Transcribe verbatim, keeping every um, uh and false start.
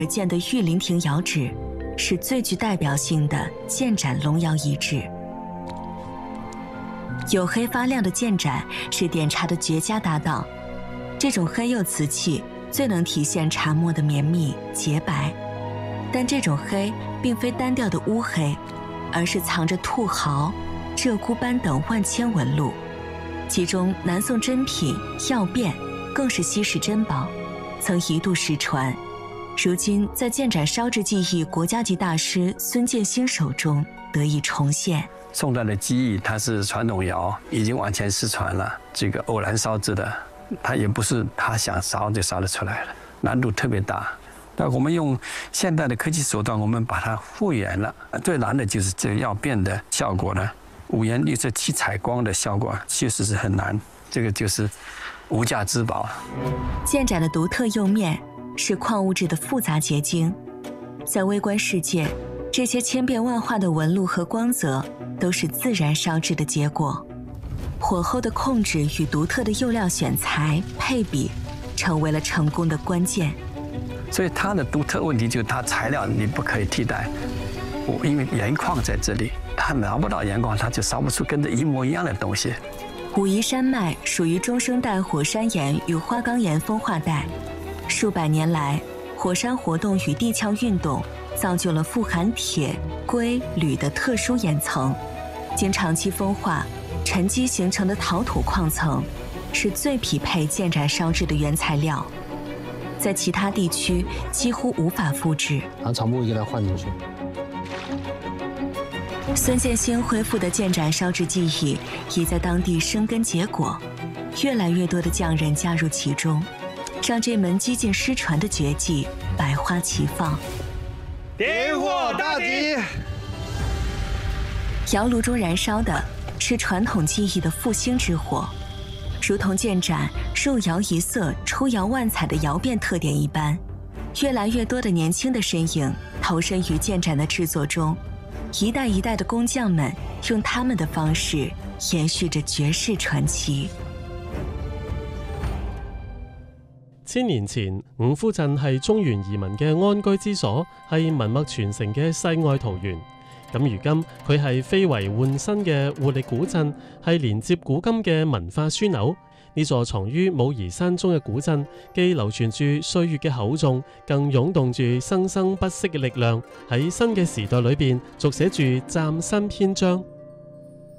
而建的玉林亭窑址是最具代表性的建盏龙窑遗址。黝黑发亮的建盏是点茶的绝佳搭档，这种黑釉瓷器最能体现茶沫的绵密洁白，但这种黑并非单调的乌黑，而是藏着兔毫、鹧鸪斑等万千纹路，其中南宋珍品药变更是稀世珍宝，曾一度失传，如今在建盏烧制技艺国家级大师孙建兴手中得以重现。 宋代的技艺它是传统窑，已经完全失传了，这个偶然烧制的，它也不是他想烧就烧得出来了，难度特别大。那我们用现代的科技手段，我们把它复原了。最难的就是这个药变的效果呢，五颜六色七彩光的效果确实是很难，这个就是无价之宝。 建盏的独特釉面是矿物质的复杂结晶，在微观世界，这些千变万化的纹路和光泽都是自然烧制的结果。火候的控制与独特的釉料选材配比，成为了成功的关键。 所以它的独特问题就是它材料你不可以替代，我因为盐矿在这里，它拿不到盐矿，它就烧不出跟这一模一样的东西。 武夷山脉属于中生代火山岩与花岗岩风化带，数百年来，火山活动与地壳运动造就了富含铁、硅、铝的特殊岩层，经长期风化沉积形成的陶土矿层是最匹配建盏烧制的原材料，在其他地区几乎无法复制。 拿草木给它换进去。 孙建兴恢复的建盏烧制技艺已在当地生根结果，越来越多的匠人加入其中，让这门几近失传的绝技百花齐放。 点火大吉！ 窑炉中燃烧的是传统技艺的复兴之火，如同建盏入窑一色出窑万彩的窑变特点一般，越来越多的年轻的身影投身于建盏的制作中，一代一代的工匠们用他们的方式延續着絕世傳奇。 千年前，五夫鎮係中原移民嘅安居之所，係文物傳承嘅世外桃源。咁如今佢係非遺換新嘅活力古鎮，係連接古今嘅文化樞紐。呢座藏於武夷山中嘅古鎮，既流傳住歲月嘅厚重，更湧動住生生不息嘅力量，喺新嘅時代裏邊續寫住嶄新篇章。